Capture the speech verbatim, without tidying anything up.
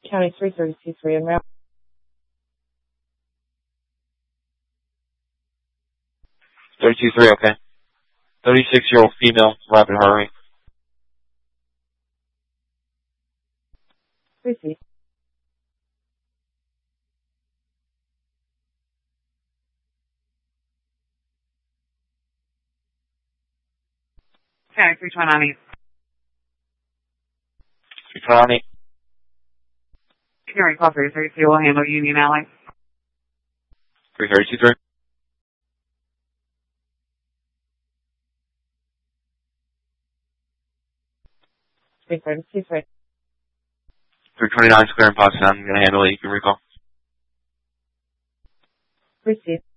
County three thirty-two three and route. thirty-two three, okay. thirty-six-year-old female, rapid heart rate. Receive. County three twenty. three twenty. Ignoring call three thirty-two will handle Union Alley. three thirty-two three. three thirty-two three. three twenty-nine is clear in Potsdam. I'm going to handle it. You can recall. Receive.